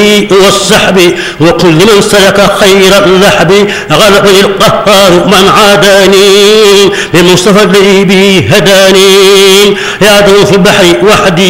والسحب وكل من سلك خير اللحب غلبني القهار من عاداني بمصطفى اللي به هداني يعدو في البحر وحدي